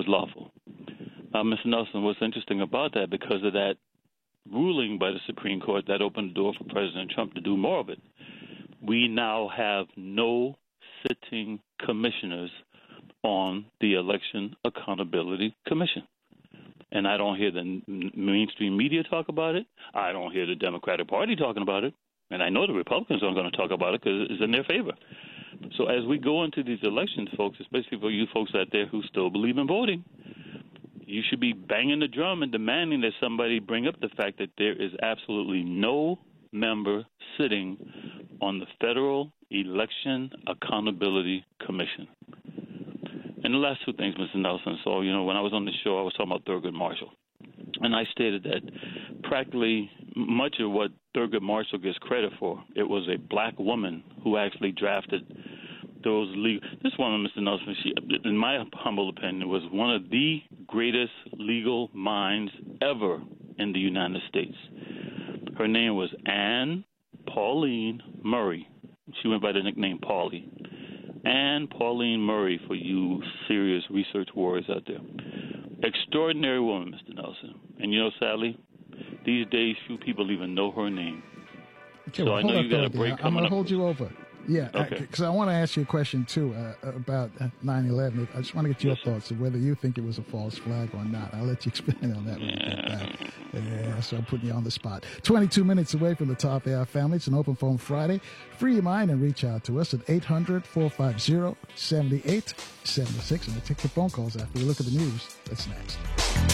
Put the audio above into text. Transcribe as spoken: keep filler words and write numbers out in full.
lawful. Uh, Mister Nelson, what's interesting about that, because of that ruling by the Supreme Court that opened the door for President Trump to do more of it, we now have no sitting commissioners on the Election Accountability Commission. And I don't hear the mainstream media talk about it. I don't hear the Democratic Party talking about it. And I know the Republicans aren't going to talk about it because it's in their favor. So as we go into these elections, folks, especially for you folks out there who still believe in voting, you should be banging the drum and demanding that somebody bring up the fact that there is absolutely no member sitting on the Federal Election Accountability Commission. And the last two things, Mister Nelson. So, you know, when I was on the show, I was talking about Thurgood Marshall. And I stated that practically much of what Thurgood Marshall gets credit for, it was a black woman who actually drafted those legal. This woman, Mister Nelson, she, in my humble opinion, was one of the greatest legal minds ever in the United States. Her name was Anne Pauline Murray. She went by the nickname Paulie. Anne Pauline Murray, for you serious research warriors out there. Extraordinary woman, Mister Nelson. And you know, sadly, these days few people even know her name. Okay, so well, I know you got a break I'm coming going up. to hold you over. Yeah, okay. Because I, I want to ask you a question, too, uh, about nine eleven. I just want to get your yes, thoughts of whether you think it was a false flag or not. I'll let you expand on that when yeah. we get back. Yeah, so I'm putting you on the spot. twenty-two minutes away from the Top A I family. It's an open phone Friday. Free your mind and reach out to us at eight hundred, four five zero, seven eight seven six. And we'll take your phone calls after we look at the news. That's next.